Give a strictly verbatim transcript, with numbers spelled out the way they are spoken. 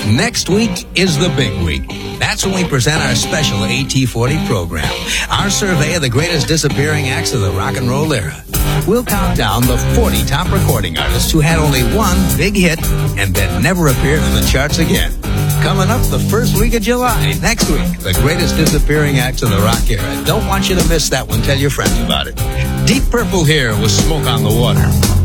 Next week is the big week. That's when we present our special A T forty program, our survey of the greatest disappearing acts of the rock and roll era. We'll count down the forty top recording artists who had only one big hit and then never appeared on the charts again. Coming up the first week of July, next week, the greatest disappearing acts of the rock era. Don't want you to miss that one. Tell your friends about it. Deep Purple here with Smoke on the Water.